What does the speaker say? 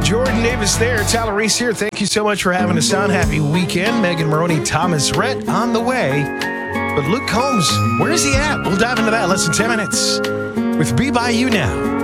Jordan Davis there. Tyler Reese here. Thank you so much for having us on. Happy weekend. Megan Maroney, Thomas Rhett on the way. But Luke Combs, where is he at? We'll dive into that in less than 10 minutes with Be By You Now.